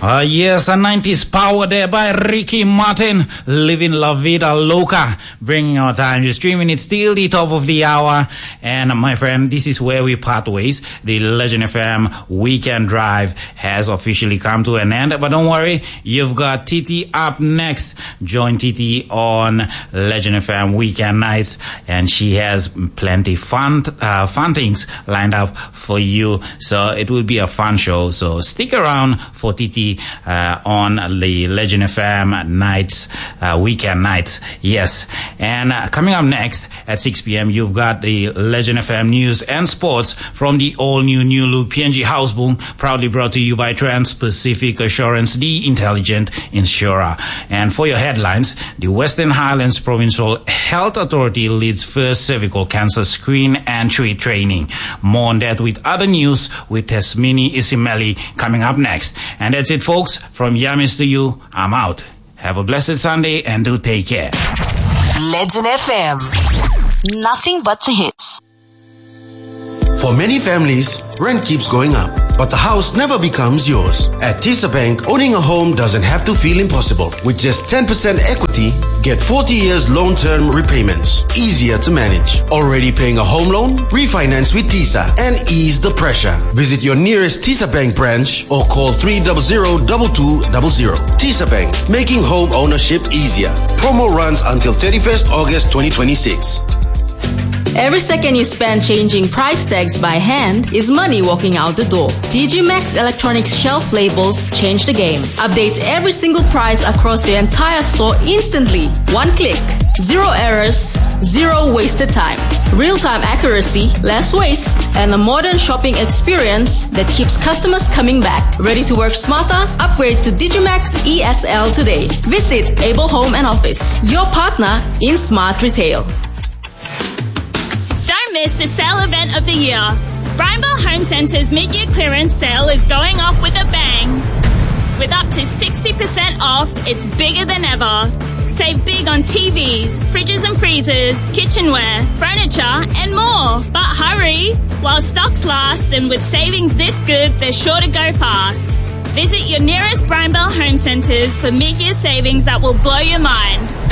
Yes, a 90s power there by Ricky Martin, Living La Vida Loca, bringing our time to streaming. It's still the top of the hour, and my friend, this is where we part ways. The Legend FM Weekend Drive has officially come to an end, but don't worry, you've got Titi up next. Join Titi on Legend FM Weekend Nights, and she has plenty fun things lined up for you, so it will be a fun show. So stick around for Titi on the Legend FM nights, weekend nights. Yes. And coming up next at 6 p.m., you've got the Legend FM news and sports from the all-new New Look PNG House Boom, proudly brought to you by Trans-Pacific Assurance, the intelligent insurer. And for your headlines, the Western Highlands Provincial Health Authority leads first cervical cancer screen and treat training. More on that with other news with Tesmini Isimeli coming up next. And that's it, folks. From Yamis to you, I'm out. Have a blessed Sunday and do take care. Legend FM. Nothing but the hits. For many families, rent keeps going up, but the house never becomes yours. At TISA Bank, owning a home doesn't have to feel impossible. With just 10% equity, get 40 years loan term repayments. Easier to manage. Already paying a home loan? Refinance with TISA and ease the pressure. Visit your nearest TISA Bank branch or call 300-2200. TISA Bank, making home ownership easier. Promo runs until 31st August 2026. Every second you spend changing price tags by hand is money walking out the door. DigiMax Electronics shelf labels change the game. Update every single price across the entire store instantly. One click. Zero errors, zero wasted time. Real-time accuracy, less waste, and a modern shopping experience that keeps customers coming back. Ready to work smarter? Upgrade to Digimax ESL today. Visit Able Home and Office, your partner in smart retail. Don't miss the sale event of the year. Brianville Home Centre's mid-year clearance sale is going off with a bang. With up to 60% off, it's bigger than ever. Save big on TVs, fridges and freezers, kitchenware, furniture and more. But hurry! While stocks last and with savings this good, they're sure to go fast. Visit your nearest Brianville Home Centres for mid-year savings that will blow your mind.